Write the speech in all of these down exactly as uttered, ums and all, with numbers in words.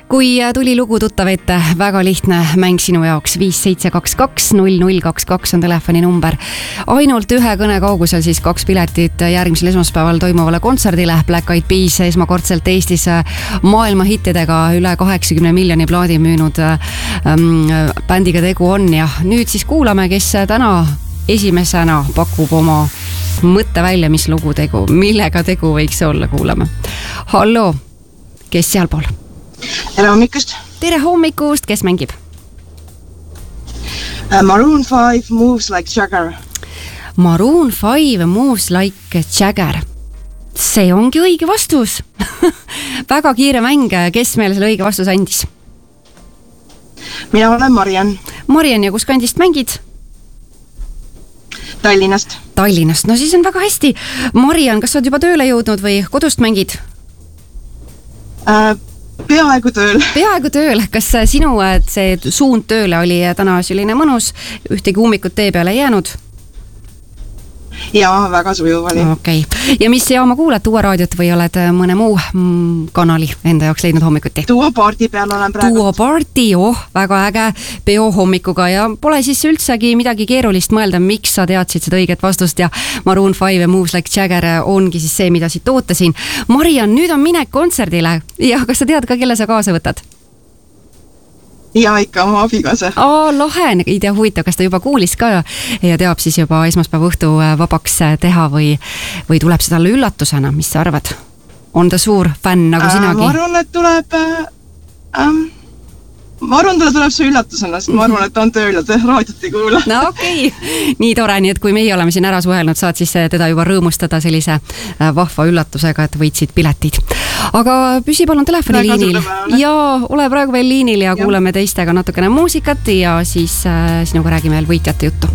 kui tuli lugu tuttav ette, väga lihtne mäng sinu jaoks. viis seitse kaks kaks null null kaks kaks on telefoni number. Ainult ühe kõne kaugusel siis kaks piletit järgmisel esmaspäeval toimuvale kontserdile. Black Eyed Peas esmakordselt Eestis maailma hittidega üle kaheksakümne miljoni plaadi müünud ähm, bändiga tegu on. Ja nüüd siis kuulame, kes täna esimesena pakub oma mõtte välja, mis lugu tegu, millega tegu võiks olla, kuulame. Hallo, kes sealpool? Tere hommikust. Tere hommikust, kes mängib? Uh, Maroon five Moves Like Jagger. Maroon five Moves Like Jagger. See ongi õige vastus. Väga kiire mäng, kes meile selle õige vastus andis? Mina olen Marian. Marian, ja kus kandist mängid? Tallinnast. Tallinnast, no siis on väga hästi. Marian, kas sa oled juba tööle jõudnud või kodust mängid? Uh, peaaegu tööl. Peaaegu tööl. Kas sinu see suund tööle oli täna selline mõnus, ühtegi ummikut tee peale jäänud? Jaa, väga sujuv oli. Okei. Okay. Ja mis jaama kuulad, Tuua raadiot või oled mõne muu kanali enda jaoks leidnud hommikuti? Tuua party peal olen praegu. Tuua party, oh, väga äge peo hommikuga ja pole siis üldsegi midagi keerulist mõelda, miks sa teadsid seda õiget vastust ja Maroon five Moves Like Jagger ongi siis see, mida siit ootasin. Marian, nüüd on minek kontserdile ja kas sa tead ka, kelle sa kaasa võtad? Ja ikka oma abikaasa. Aa, lahe, ei tea huvitav, kas ta juba kuulis ka ja teab siis juba esmaspäeva õhtu vabaks teha või, või tuleb see talle üllatusena, mis sa arvad? On ta suur fänn nagu äh, sinagi? Ma arvan, et tuleb äh, ähm, ma arvan, talle tuleb see üllatusena, sest ma arvan, et ta on tööl ja te raadiot ei kuula. No okei, okay. Nii tore, nii et kui meie oleme siin ära suhelnud, saad siis teda juba rõõmustada sellise vahva üllatusega, et võitsid piletid. Aga püsi palun telefoniliinil ja ole praegu veel liinil ja, ja kuulame teistega natukene muusikat ja siis äh, sinuga räägime veel võitjate juttu.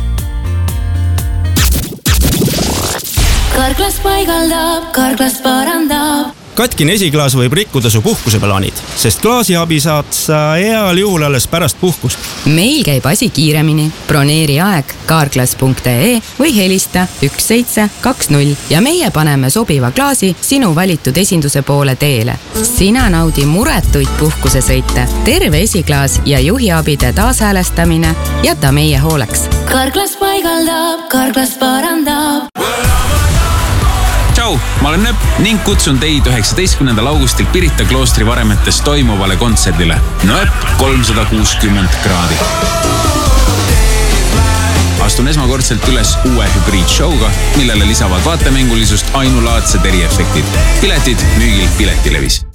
Karklas paigaldab, Karklas parandab. Katkine esiklaas võib rikkuda su puhkuseplaanid, sest klaasiabi saad sa heal juhul alles pärast puhkust. Meil käib asi kiiremini. Broneeri aeg karklas punkt ee või helista üks seitse kaks null ja meie paneme sobiva klaasi sinu valitud esinduse poole teele. Sina naudi muretuid puhkusesõite, terve esiklaas ja juhiabide taashäälestamine jäta meie hooleks. Karklas paigaldab, Karklas parandab. Tšau, ma olen Nööp ning kutsun teid üheksateistkümnendal augustil Pirita kloostri varemetes toimuvale kontserdile. Nööp kolmsada kuuskümmend kraadi. Astun esmakordselt üles uue hübriidshowga, millele lisavad vaatemängulisust ainulaadsed eriefektid. Piletid müügil Piletilevis.